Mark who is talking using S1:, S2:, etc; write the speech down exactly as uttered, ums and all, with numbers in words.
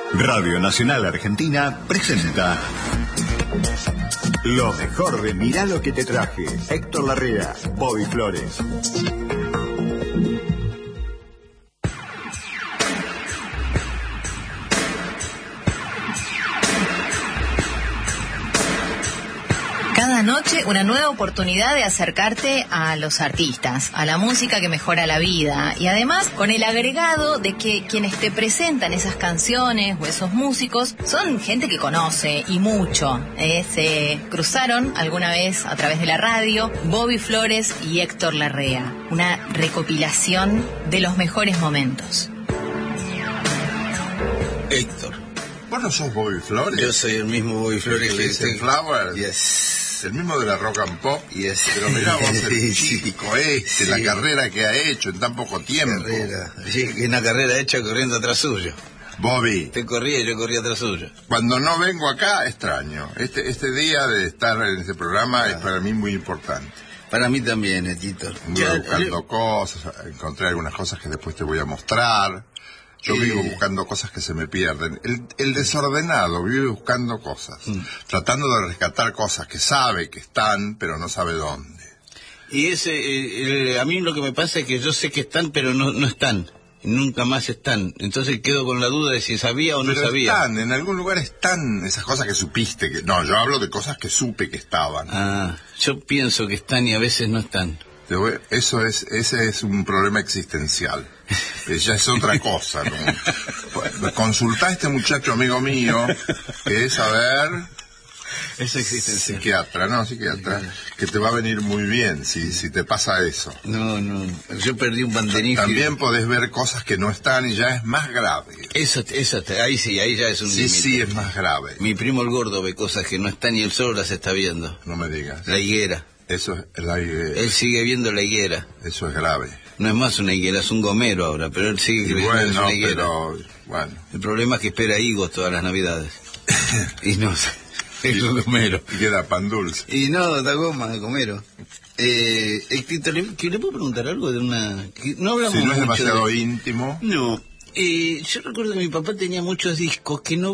S1: Radio Nacional Argentina presenta lo mejor de Mirá lo que te traje. Héctor Larrea, Bobby Flores.
S2: Cada noche una nueva oportunidad de acercarte a los artistas, a la música que mejora la vida, y además con el agregado de que quienes te presentan esas canciones o esos músicos son gente que conoce y mucho. Eh, se cruzaron alguna vez a través de la radio Bobby Flores y Héctor Larrea, una recopilación de los mejores momentos.
S3: Héctor,
S4: ¿vos no sos Bobby Flores?
S3: yo soy el mismo Bobby Flores que
S4: dice Flower.
S3: Yes.
S4: El mismo de la rock and pop.
S3: Yes.
S4: Pero mirá vos el
S3: Sí.
S4: chico este,
S3: Sí.
S4: la carrera que ha hecho en tan poco tiempo.
S3: Carrera. Sí, una carrera hecha corriendo atrás suyo.
S4: Bobby,
S3: Usted corría y yo corría atrás suyo.
S4: cuando no vengo acá extraño. Este este día de estar en este programa
S3: Ah.
S4: es para mí muy importante.
S3: Para mí también, Héctor.
S4: Anduve buscando cosas, encontré algunas cosas que después te voy a mostrar. Yo
S3: Eh.
S4: vivo buscando cosas que se me pierden. El, el desordenado vive buscando cosas,
S3: Mm.
S4: tratando de rescatar cosas que sabe que están, pero no sabe dónde.
S3: Y ese, eh, eh, a mí lo que me pasa es que yo sé que están, pero no, no están. Nunca más están. Entonces quedo con la duda de si sabía o no
S4: Pero
S3: sabía.
S4: están, en algún lugar están esas cosas que supiste. Que no, yo hablo de cosas que supe que estaban.
S3: Ah, yo pienso que están y a veces no están.
S4: Te voy- Eso es, ese es un problema existencial. Ya es otra cosa, ¿no? Consultá a este muchacho amigo mío, que es, a ver,
S3: Eso existe.
S4: psiquiatra, ¿no? Psiquiatra, que te va a venir muy bien si, si te pasa eso.
S3: No, no. Yo perdí un banderín.
S4: También podés ver cosas que no están y ya es más grave.
S3: Eso, eso, ahí sí, ahí ya es un
S4: Sí,
S3: límite.
S4: sí, es más grave.
S3: Mi primo el gordo ve cosas que no están y él solo las está viendo.
S4: No me digas.
S3: La higuera.
S4: Eso es, la-
S3: Él sigue viendo la higuera.
S4: eso es grave.
S3: No es más una higuera, es un gomero ahora, pero él sigue
S4: Y
S3: creyendo que es
S4: bueno,
S3: una higuera.
S4: pero, bueno.
S3: El problema es que espera higos todas las navidades. Y no, es un gomero.
S4: Y queda pan dulce.
S3: Y no, da goma, gomero. Eh, Héctor, ¿le, que ¿le puedo preguntar algo de una...? Que no hablamos
S4: Si no es
S3: mucho
S4: demasiado
S3: de-
S4: íntimo.
S3: No. Eh, yo recuerdo que mi papá tenía muchos discos que no